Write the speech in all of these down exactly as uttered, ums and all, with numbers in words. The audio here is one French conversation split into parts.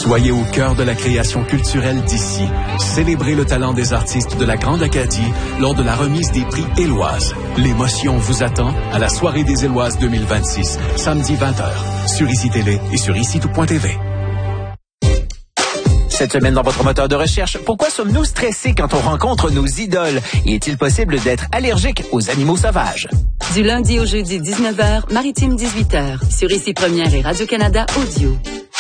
Soyez au cœur de la création culturelle d'ici. Célébrez le talent des artistes de la Grande Acadie lors de la remise des prix Éloises. L'émotion vous attend à la soirée des Éloises deux mille vingt-six, samedi vingt heures, sur Ici Télé et sur ici tout point t v. Cette semaine dans votre moteur de recherche, pourquoi sommes-nous stressés quand on rencontre nos idoles? Et est-il possible d'être allergique aux animaux sauvages? Du lundi au jeudi dix-neuf heures, Maritime dix-huit heures, sur Ici Première et Radio-Canada Audio.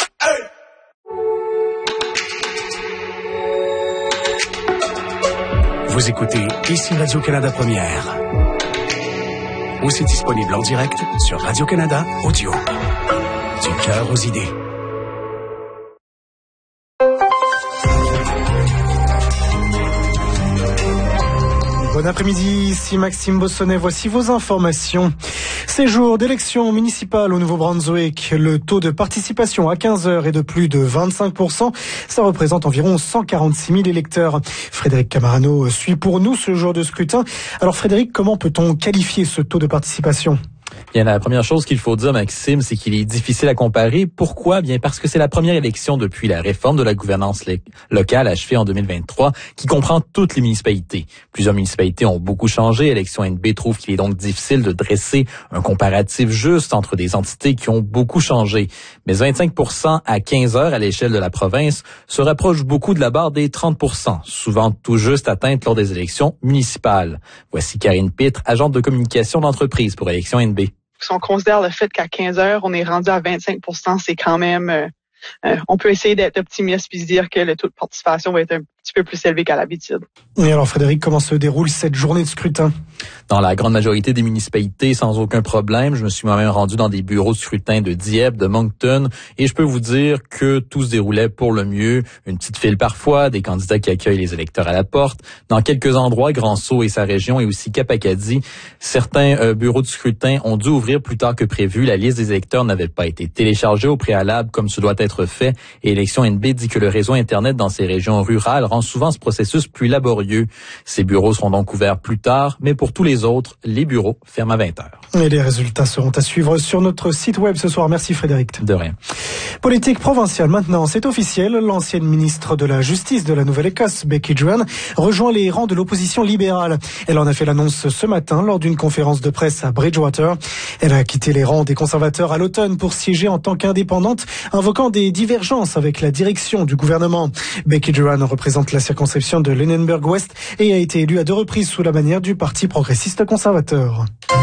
Vous écoutez Ici Radio-Canada Première. Aussi disponible en direct sur Radio-Canada Audio. Du cœur aux idées. Bon après-midi, ici Maxime Bossonnet, voici vos informations. Ces jours d'élection municipale au Nouveau-Brunswick, le taux de participation à quinze heures est de plus de vingt-cinq pour cent. Ça représente environ cent quarante-six mille électeurs. Frédéric Camarano suit pour nous ce jour de scrutin. Alors Frédéric, comment peut-on qualifier ce taux de participation ? Bien, la première chose qu'il faut dire, Maxime, c'est qu'il est difficile à comparer. Pourquoi? Bien, parce que c'est la première élection depuis la réforme de la gouvernance le- locale achevée en deux mille vingt-trois, qui comprend toutes les municipalités. Plusieurs municipalités ont beaucoup changé. Élection N B trouve qu'il est donc difficile de dresser un comparatif juste entre des entités qui ont beaucoup changé. Mais vingt-cinq pour cent à quinze heures à l'échelle de la province se rapproche beaucoup de la barre des trente pour cent, souvent tout juste atteinte lors des élections municipales. Voici Karine Pitre, agente de communication d'entreprise pour Élection N B. Si on considère le fait qu'à quinze heures, on est rendu à vingt-cinq pour cent, c'est quand même... Euh, euh, on peut essayer d'être optimiste puis se dire que le taux de participation va être un petit peu plus élevé qu'à l'habitude. Et alors Frédéric, comment se déroule cette journée de scrutin? Dans la grande majorité des municipalités, sans aucun problème, je me suis moi-même rendu dans des bureaux de scrutin de Dieppe, de Moncton, et je peux vous dire que tout se déroulait pour le mieux. Une petite file parfois, des candidats qui accueillent les électeurs à la porte. Dans quelques endroits, Grand-Sault et sa région, et aussi Cap-Acadie, certains euh, bureaux de scrutin ont dû ouvrir plus tard que prévu. La liste des électeurs n'avait pas été téléchargée au préalable comme ce doit être fait, et Élection N B dit que le réseau Internet dans ces régions rurales rend souvent ce processus plus laborieux. Ces bureaux seront donc ouverts plus tard, mais pour tous les autres, les bureaux ferment à vingt heures. Et les résultats seront à suivre sur notre site web ce soir. Merci Frédéric. De rien. Politique provinciale maintenant, c'est officiel. L'ancienne ministre de la Justice de la Nouvelle-Écosse, Becky Druan, rejoint les rangs de l'opposition libérale. Elle en a fait l'annonce ce matin lors d'une conférence de presse à Bridgewater. Elle a quitté les rangs des conservateurs à l'automne pour siéger en tant qu'indépendante, invoquant des divergences avec la direction du gouvernement. Becky Druan représente la circonscription de Lunenburg-Ouest et a été élue à deux reprises sous la bannière du Parti progressiste conservateur.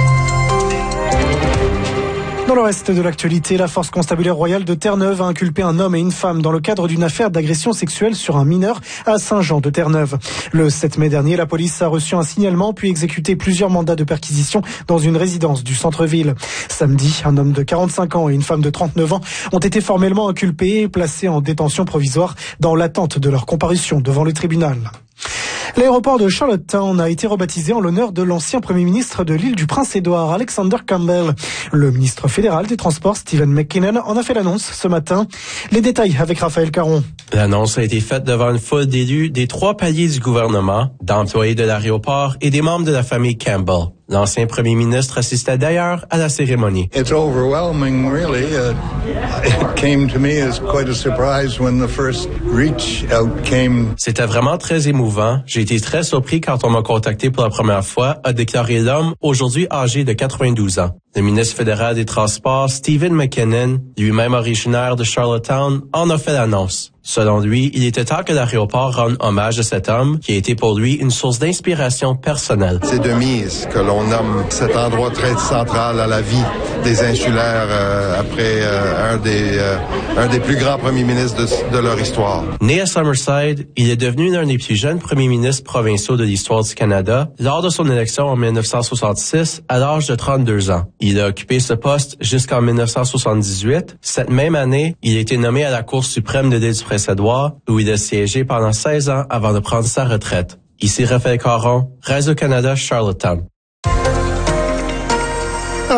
Dans le reste de l'actualité, la force constabulaire royale de Terre-Neuve a inculpé un homme et une femme dans le cadre d'une affaire d'agression sexuelle sur un mineur à Saint-Jean-de-Terre-Neuve. Le sept mai dernier, la police a reçu un signalement puis exécuté plusieurs mandats de perquisition dans une résidence du centre-ville. Samedi, un homme de quarante-cinq ans et une femme de trente-neuf ans ont été formellement inculpés et placés en détention provisoire dans l'attente de leur comparution devant le tribunal. L'aéroport de Charlottetown a été rebaptisé en l'honneur de l'ancien Premier ministre de l'île du Prince-Édouard, Alexander Campbell. Le ministre fédéral des Transports, Stephen McKinnon, en a fait l'annonce ce matin. Les détails avec Raphaël Caron. L'annonce a été faite devant une foule d'élus des trois paliers du gouvernement, d'employés de l'aéroport et des membres de la famille Campbell. L'ancien premier ministre assistait d'ailleurs à la cérémonie. It's overwhelming, really. Uh, it came to me as quite a surprise when the first reach out came. C'était vraiment très émouvant. J'ai été très surpris quand on m'a contacté pour la première fois, a déclaré l'homme, aujourd'hui âgé de quatre-vingt-douze ans. Le ministre fédéral des Transports, Stephen McKinnon, lui-même originaire de Charlottetown, en a fait l'annonce. Selon lui, il était temps que l'aéroport rende hommage à cet homme qui a été pour lui une source d'inspiration personnelle. C'est de mise que l'on nomme cet endroit très central à la vie des insulaires euh, après euh, un des euh, un des plus grands premiers ministres de, de leur histoire. Né à Summerside, il est devenu l'un des plus jeunes premiers ministres provinciaux de l'histoire du Canada lors de son élection en dix-neuf cent soixante-six à l'âge de trente-deux ans. Il a occupé ce poste jusqu'en dix-neuf cent soixante-dix-huit. Cette même année, il a été nommé à la Cour suprême de l'île du Prince-Édouard, où il a siégé pendant seize ans avant de prendre sa retraite. Ici Raphaël Caron, Radio-Canada, Charlottetown. Alors,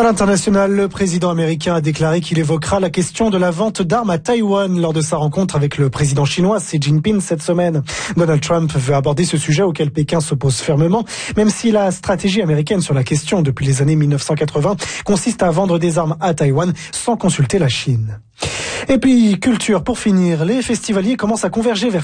l'international, le président américain a déclaré qu'il évoquera la question de la vente d'armes à Taïwan lors de sa rencontre avec le président chinois Xi Jinping cette semaine. Donald Trump veut aborder ce sujet auquel Pékin s'oppose fermement, même si la stratégie américaine sur la question depuis les années mille neuf cent quatre-vingts consiste à vendre des armes à Taïwan sans consulter la Chine. Et puis, culture, pour finir, les festivaliers commencent à converger vers